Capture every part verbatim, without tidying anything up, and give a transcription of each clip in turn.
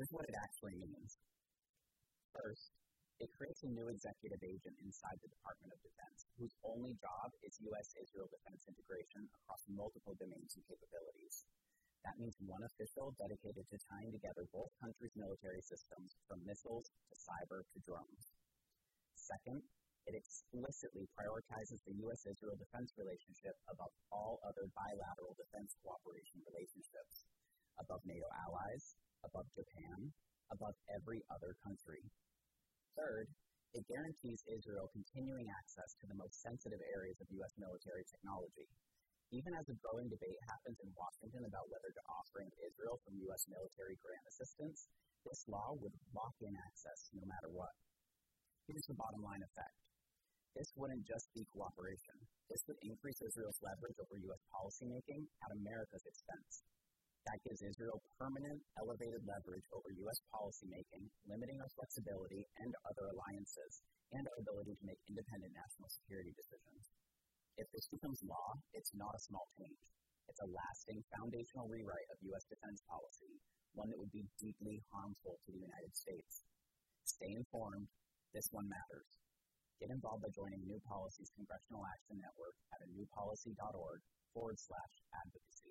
Here's what it actually means. First, it creates a new executive agent inside the Department of Defense, whose only job is U S Israel defense integration across multiple domains and capabilities. That means one official dedicated to tying together both countries' military systems, from missiles to cyber to drones. Second, it explicitly prioritizes the U S Israel defense relationship above all other bilateral defense cooperation relationships, above NATO allies, above Japan, above every other country. Third, it guarantees Israel continuing access to the most sensitive areas of U S military technology. Even as a growing debate happens in Washington about whether to offer Israel from U S military grant assistance, this law would lock in access no matter what. Here's the bottom line effect. This wouldn't just be cooperation. This would increase Israel's leverage over U S policymaking at America's expense. That gives Israel permanent, elevated leverage over U S policymaking, limiting our flexibility and other alliances, and our ability to make independent national security decisions. If this becomes law, it's not a small change. It's a lasting, foundational rewrite of U S defense policy, one that would be deeply harmful to the United States. Stay informed. This one matters. Get involved by joining New Policy's Congressional Action Network at newpolicy.org forward slash advocacy.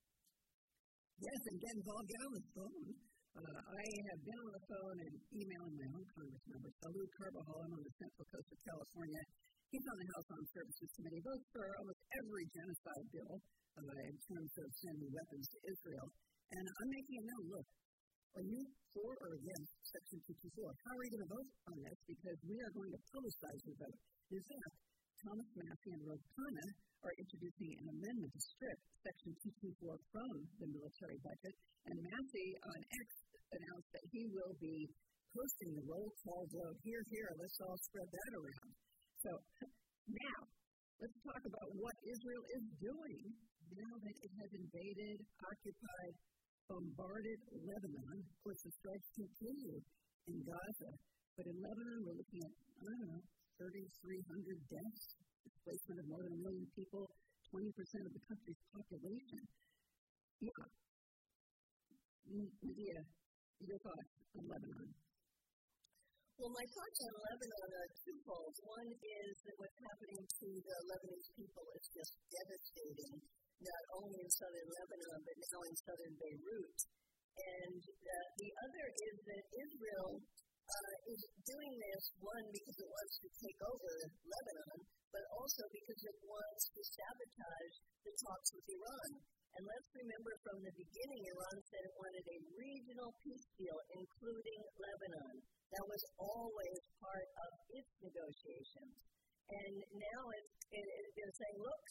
Yes, and get involved, get on the phone. Uh, I have been on the phone and emailing my own Congress member, Salud Carbajal. I'm on the Central Coast of California. He's on the House Armed Services Committee, votes for almost every genocide bill uh, in terms of sending weapons to Israel. And I'm making a note, look, are you for or against Section two twenty-four? How are you going to vote on this? Because we are going to publicize your vote. In fact, Thomas Massie and Ro Khanna are introducing an amendment to strip Section two twenty-four from the military budget. And Massie on X announced that he will be posting the roll call vote. Here, here, let's all spread that around. So now, let's talk about what Israel is doing now that it has invaded, occupied, bombarded Lebanon. Of course, the strikes continue in Gaza. But in Lebanon, we're looking at, I don't know, thirty-three hundred deaths, displacement of more than a million people, twenty percent of the country's population. Yeah. Medea, your thoughts on Lebanon? Well, my thoughts on Lebanon are twofold. One is that what's happening to the Lebanese people is just devastating, not only in southern Lebanon, but now in southern Beirut. And uh, the other is that Israel uh, is doing this, one, because it wants to take over Lebanon, but also because it wants to sabotage the talks with Iran. And let's remember from the beginning, Iran said it wanted a regional peace deal, including Lebanon. That was always part of its negotiations. And now it's, it, it, they're saying, look,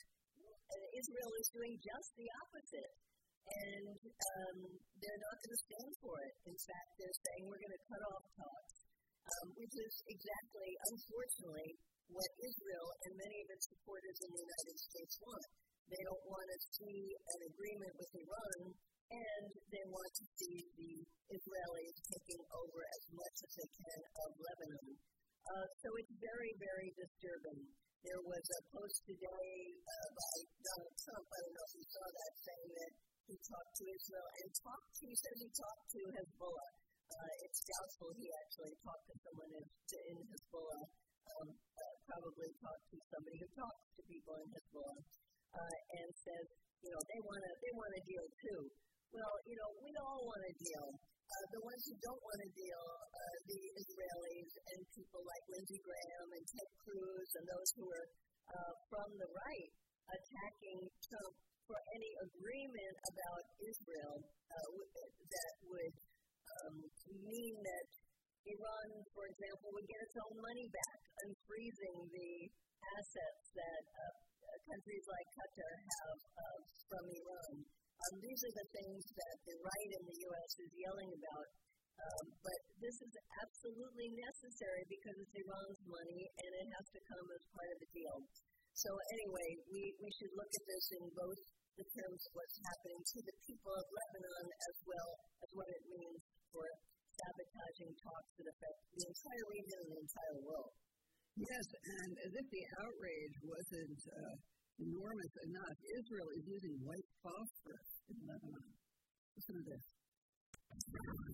Israel is doing just the opposite. And um, they're not going to stand for it. In fact, they're saying we're going to cut off talks, um, which is exactly, unfortunately, what Israel and many of its supporters in the United States want. They don't want to see an agreement with Iran, and they want to see the Israelis taking over as much as they can of Lebanon. Uh, so it's very, very disturbing. There was a post today uh, by Donald Trump, I don't know if you saw that, saying that he talked to Israel and talked to, he says he talked to Hezbollah. Uh, it's doubtful he actually talked to someone in, in Hezbollah, um, uh, probably talked to somebody who talks to people in Hezbollah, uh, and says, you know, they want to they want a deal too. Well, you know, we all want a deal. Uh, the ones who don't want a deal, uh, the Israelis and people like Lindsey Graham and Ted Cruz and those who are uh, from the right attacking Trump for any agreement about Israel uh, that would um, mean that Iran, for example, would get its own money back, unfreezing the assets that uh, countries like Qatar have uh, from Iran. Um, these are the things that the right in the U S is yelling about. Um, but this is absolutely necessary because it's Iran's money and it has to come as part of the deal. So anyway, we, we should look at this in both the terms of what's happening to the people of Lebanon as well as what it means for sabotaging talks that affect the entire region and the entire world. Yes, and as if the outrage wasn't uh, enormous enough, Israel is using white phosphorus in Lebanon. Listen to this.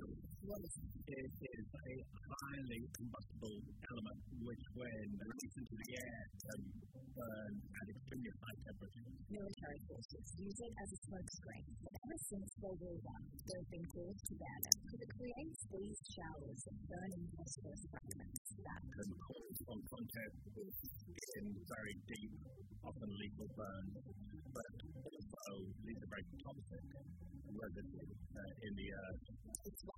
What is it? It is a highly combustible element which, when released into the air, can burn at extremely high temperatures. Military forces use it as a smoke screen. Ever since World War One, there have been calls to ban it because it creates these showers of burning phosphorus fragments that can cause on contact in very deep, often lethal burns, but also leave a very toxic residue uh, in the earth. it's